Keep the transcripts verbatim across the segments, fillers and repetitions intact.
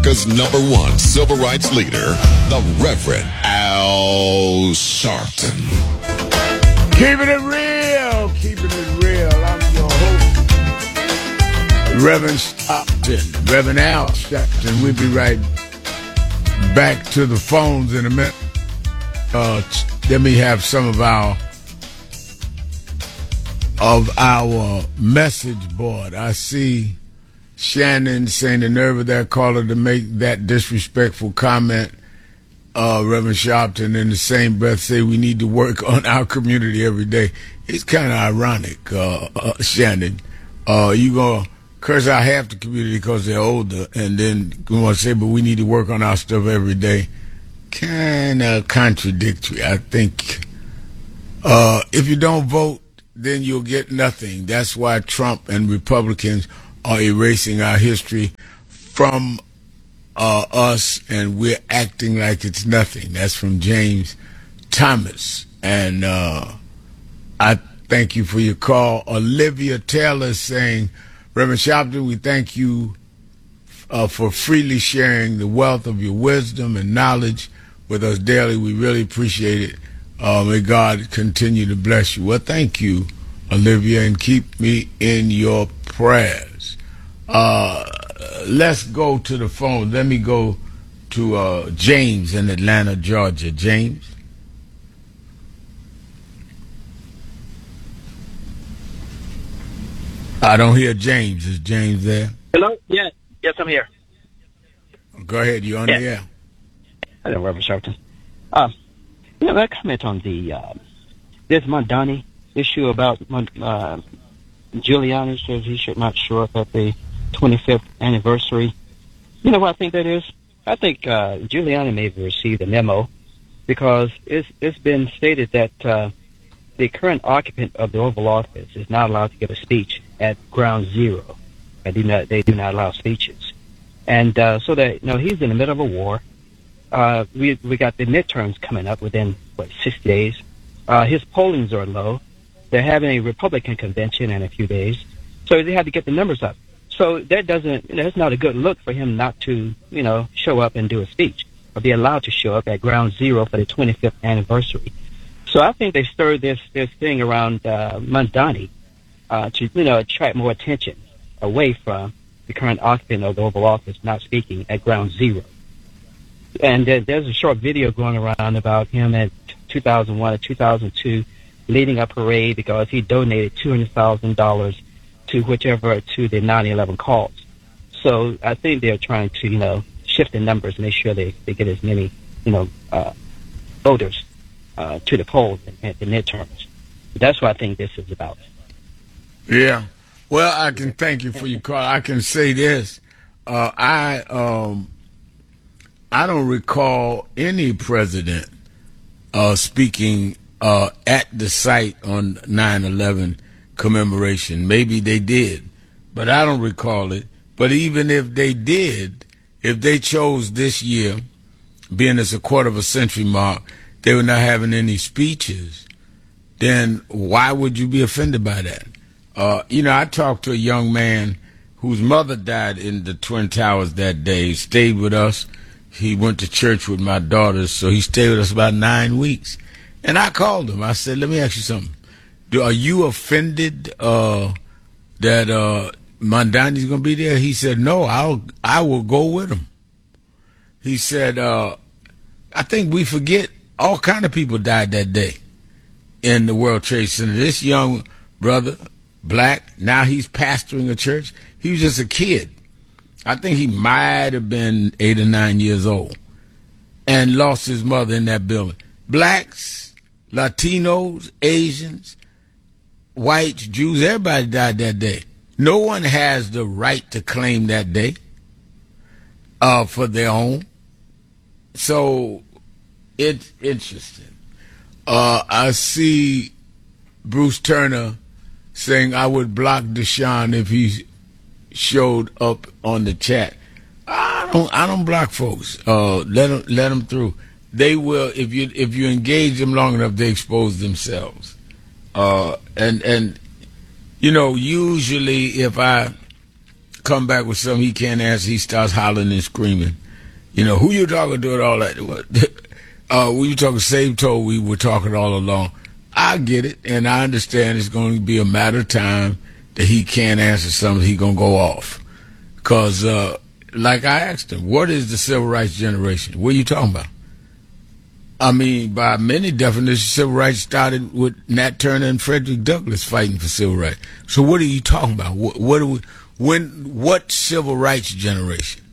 America's number one civil rights leader, the Reverend Al Sharpton. Keeping it real, keeping it real. I'm your host, Reverend Sharpton, Reverend Al Sharpton. We'll be right back to the phones in a minute. Uh, let me have some of our of our message board. I see Shannon saying the nerve of that caller to make that disrespectful comment. Uh, Reverend Sharpton in the same breath say we need to work on our community every day. It's kind of ironic, uh, uh, Shannon. Uh, you gonna curse out half the community because they're older, and then you want to say, but we need to work on our stuff every day. Kind of contradictory. I think uh, if you don't vote, then you'll get nothing. That's why Trump and Republicans are erasing our history from uh, us, and we're acting like it's nothing. That's from James Thomas. And uh, I thank you for your call. Olivia Taylor saying, Reverend Sharpton, we thank you uh, for freely sharing the wealth of your wisdom and knowledge with us daily. We really appreciate it. Uh, may God continue to bless you. Well, thank you, Olivia, and keep me in your prayers. Uh, let's go to the phone. Let me go to uh, James in Atlanta, Georgia. James? I don't hear James. Is James there? Hello? Yes. Yes, I'm here. Go ahead. You're on yes. the air. Hello, Reverend Sharpton. Um, you know, I comment on the uh, this Mondani issue about uh, Giuliani says he should not show up at the twenty-fifth anniversary. You know what I think that is? I think uh, Giuliani may have received a memo because it's, it's been stated that uh, the current occupant of the Oval Office is not allowed to give a speech at ground zero. They do not, they do not allow speeches. And uh, so that, you know, he's in the middle of a war. Uh, we we got the midterms coming up within, what, sixty days. Uh, his pollings are low. They're having a Republican convention in a few days. So they have to get the numbers up. So that doesn't, you know, it's not a good look for him not to, you know, show up and do a speech or be allowed to show up at ground zero for the twenty-fifth anniversary. So I think they stirred this, this thing around uh, Mondani uh, to, you know, attract more attention away from the current occupant of the Oval Office not speaking at ground zero. And uh, there's a short video going around about him at two thousand one or two thousand two leading a parade because he donated two hundred thousand dollars to whichever, to the nine eleven cause. So I think they're trying to, you know, shift the numbers and make sure they, they get as many, you know, uh, voters uh, to the polls at the midterms. That's what I think this is about. Yeah. Well, I can thank you for your call. I can say this. Uh, I, um, I don't recall any president uh, speaking uh, at the site on nine eleven commemoration. Maybe they did, but I don't recall it. But even if they did, if they chose this year, being as a quarter of a century mark, they were not having any speeches, then why would you be offended by that? Uh, you know, I talked to a young man whose mother died in the Twin Towers that day. He stayed with us. He went to church with my daughters, so he stayed with us about nine weeks. And I called him. I said, let me ask you something. Do, are you offended uh, that uh, Mondani's going to be there? He said, no, I'll, I will go with him. He said, uh, I think we forget all kind of people died that day in the World Trade Center. This young brother, black, now he's pastoring a church. He was just a kid. I think he might have been eight or nine years old and lost his mother in that building. Blacks, Latinos, Asians, whites, Jews, everybody died that day. No one has the right to claim that day uh, for their own. So it's interesting. Uh, I see Bruce Turner saying I would block Deshaun if he showed up on the chat. I don't. I don't block folks. Uh, let them. Let them through. They will. If you if you engage them long enough, they expose themselves. Uh, and and you know, usually if I come back with something he can't answer, he starts hollering and screaming. You know, who you talking to and all that? uh, when you talking Save Toll, we were talking all along. I get it, and I understand it's going to be a matter of time that he can't answer something, he going to go off. Because, uh, like I asked him, what is the civil rights generation? What are you talking about? I mean, by many definitions, civil rights started with Nat Turner and Frederick Douglass fighting for civil rights. So what are you talking about? What, what are we, when, what civil rights generation?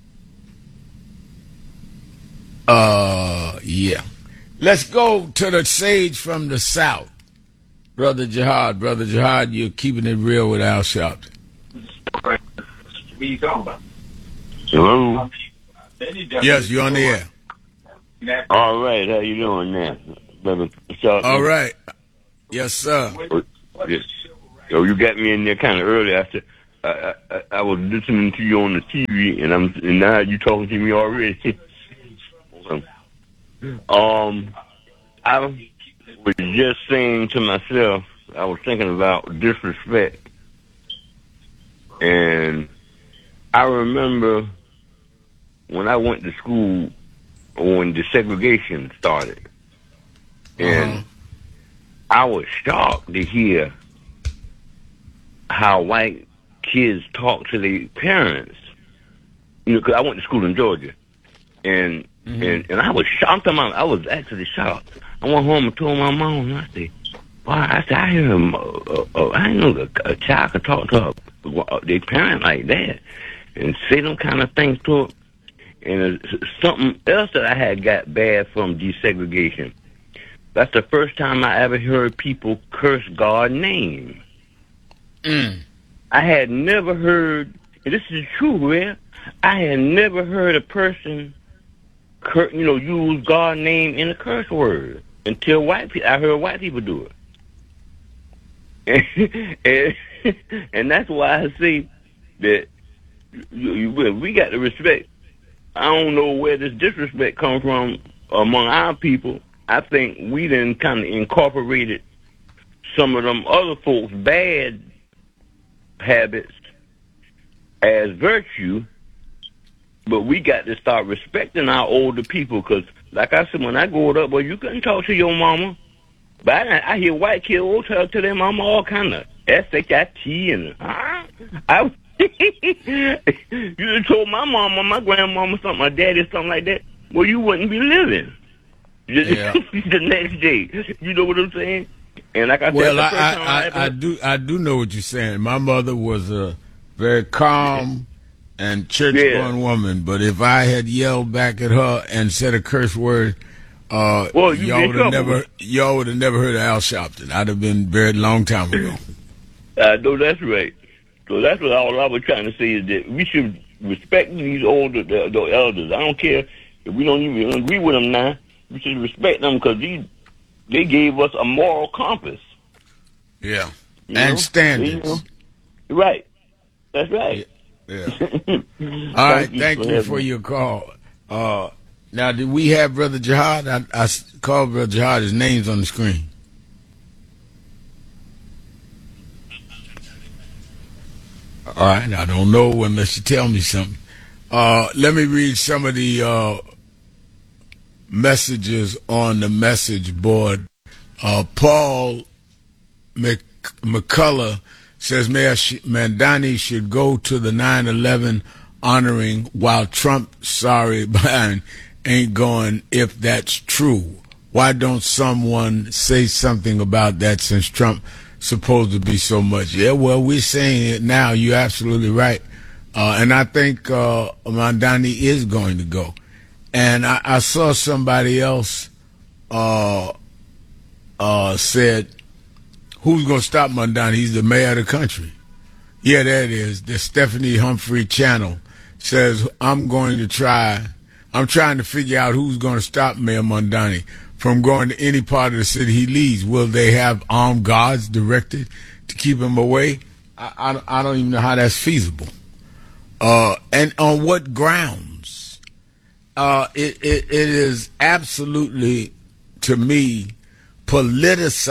Uh, yeah. Let's go to the sage from the South. Brother Jihad. Brother Jihad, you're keeping it real with Al Sharpton. What are you talking about? Hello? Yes, you're on the air. All right, how you doing now, brother? Sharpton? All right. Yes, sir. Yes. So you got me in there kind of early. After I, I, I was listening to you on the T V, and I'm and now you talking to me already. um, I was just saying to myself, I was thinking about disrespect, and I remember when I went to school when the segregation started, and uh-huh. I was shocked to hear how white kids talk to their parents. You know, because I went to school in Georgia, and mm-hmm. and, and I was shocked. I was actually shocked. I went home and told my mom, and I said, "Why?" I said, "I hear him. Uh, uh, uh, I know a, a child can talk to a, their parent like that and say them kind of things to them." And uh, something else that I had got bad from desegregation. That's the first time I ever heard people curse God's name. Mm. I had never heard, and this is true, man. I had never heard a person, cur- you know, use God's name in a curse word until white people. I heard white people do it, and, and, and that's why I say that you, you, we got to respect. I don't know where this disrespect comes from among our people. I think we then kind of incorporated some of them other folks' bad habits as virtue, but we got to start respecting our older people because, like I said, when I grew up, well, you couldn't talk to your mama. But I, I hear white kids all talk to their mama all kind of S H I T and huh? I you told my mama, my grandmama something, my daddy something like that, well, you wouldn't be living. Yeah. The next day. You know what I'm saying? And like I well, said, I, I, I, I do I do know what you're saying. My mother was a very calm and church-going yeah. woman, but if I had yelled back at her and said a curse word, uh, well, you y'all would have never y'all would have never heard of Al Sharpton. I'd have been buried a long time ago. I know that's right. So that's what all I was trying to say is that we should respect these older the, the elders. I don't care if we don't even agree with them now. We should respect them because these they gave us a moral compass. Yeah, you and know? standards. You know? Right. That's right. Yeah. yeah. All right. Thank you, thank for, you for your call. Uh, now, did we have Brother Jihad? I, I called Brother Jihad. His name's on the screen. All right, I don't know unless you tell me something. Uh, let me read some of the uh, messages on the message board. Uh, Paul Mc- McCullough says Mayor Mandani should go to the nine eleven honoring while Trump, sorry, Biden ain't going if that's true. Why don't someone say something about that since Trump supposed to be so much? Yeah, well, we're saying it now. You're absolutely right. Uh, and I think uh, Mandani is going to go. And I, I saw somebody else uh, uh, said, who's going to stop Mandani? He's the mayor of the country. Yeah, there it is. The Stephanie Humphrey channel says, I'm going to try, I'm trying to figure out who's going to stop Mayor Mandani from going to any part of the city he leaves. Will they have armed guards directed to keep him away? I, I, I don't even know how that's feasible. Uh, and on what grounds? Uh, it, it, it is absolutely, to me,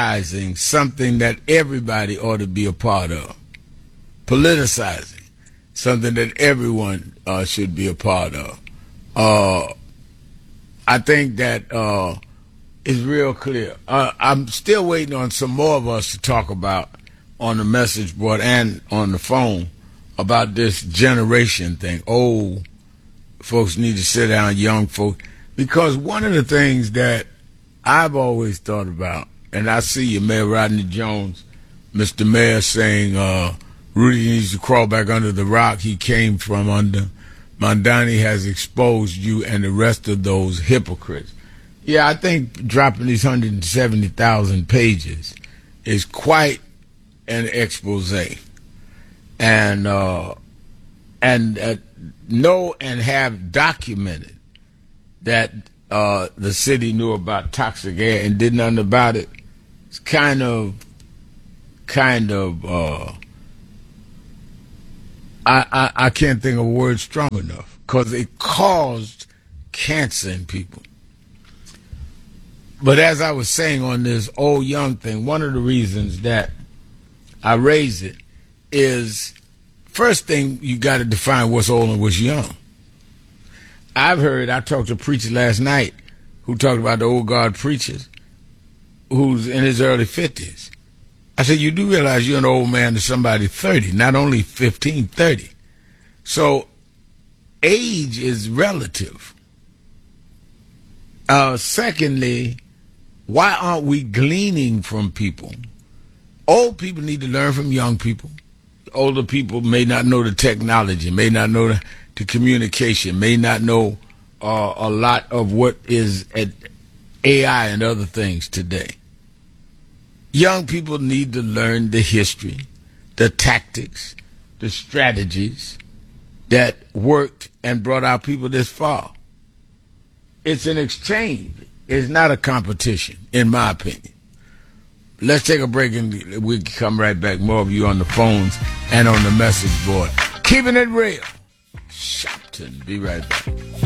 politicizing something that everybody ought to be a part of. Politicizing. something that everyone uh, should be a part of. Uh, I think that uh, is real clear. Uh, I'm still waiting on some more of us to talk about on the message board and on the phone about this generation thing. Old folks need to sit down, young folks, because one of the things that I've always thought about, and I see you, Mayor Rodney Jones, Mister Mayor, saying uh, Rudy needs to crawl back under the rock he came from under. Mondani has exposed you and the rest of those hypocrites. Yeah, I think dropping these one hundred seventy thousand pages is quite an expose. And uh, and uh, know and have documented that uh, the city knew about toxic air and did nothing about it. It's kind of, kind of, uh, I, I, I can't think of a word strong enough, because it caused cancer in people. But as I was saying on this old young thing, one of the reasons that I raise it is, first thing, you got to define what's old and what's young. I've heard, I talked to a preacher last night who talked about the old guard preachers who's in his early fifties. I said, you do realize you're an old man to somebody thirty, not only fifteen, thirty. So age is relative. Uh, secondly, why aren't we gleaning from people? Old people need to learn from young people. Older people may not know the technology, may not know the, the communication, may not know uh, a lot of what is at A I and other things today. Young people need to learn the history, the tactics, the strategies that worked and brought our people this far. It's an exchange. It's not a competition, in my opinion. Let's take a break and we can come right back. More of you on the phones and on the message board. Keeping it real. Shopton. Be right back.